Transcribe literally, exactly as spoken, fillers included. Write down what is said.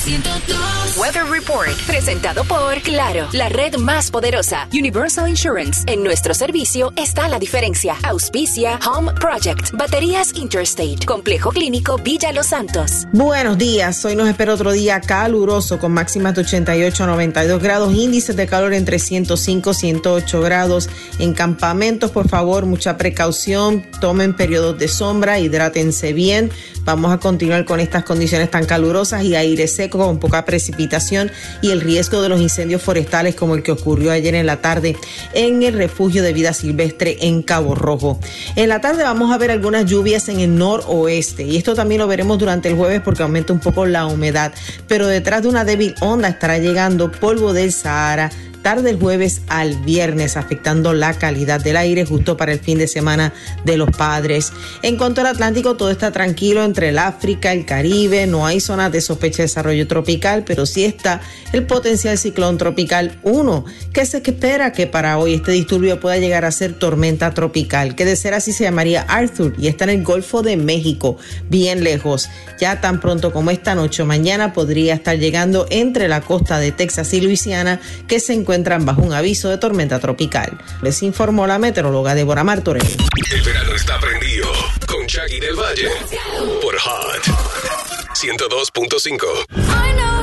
ciento dos. Weather Report, presentado por Claro, la red más poderosa. Universal Insurance. En nuestro servicio está la diferencia. Auspicia Home Project. Baterías Interstate. Complejo Clínico Villa Los Santos. Buenos días. Hoy nos espera otro día caluroso con máximas de ochenta y ocho a noventa y dos grados. Índices de calor entre ciento cinco y ciento ocho grados. En campamentos, por favor, mucha precaución. Tomen periodos de sombra. Hidrátense bien. Vamos a continuar con estas condiciones tan calurosas y aire seco con poca precipitación y el riesgo de los incendios forestales como el que ocurrió ayer en la tarde en el refugio de vida silvestre en Cabo Rojo. En la tarde vamos a ver algunas lluvias en el noroeste y esto también lo veremos durante el jueves porque aumenta un poco la humedad, pero detrás de una débil onda estará llegando polvo del Sahara tarde el jueves al viernes, afectando la calidad del aire justo para el fin de semana de los padres. En cuanto al Atlántico, todo está tranquilo entre el África, el Caribe, no hay zonas de sospecha de desarrollo tropical, pero sí está el potencial ciclón tropical uno, que se espera que para hoy este disturbio pueda llegar a ser tormenta tropical, que de ser así se llamaría Arthur y está en el Golfo de México, bien lejos. Ya tan pronto como esta noche o mañana podría estar llegando entre la costa de Texas y Luisiana, que se encuentra entran bajo un aviso de tormenta tropical. Les informó la meteoróloga Débora Martorell. El verano está prendido con Jackie del Valle por Hot ciento dos punto cinco.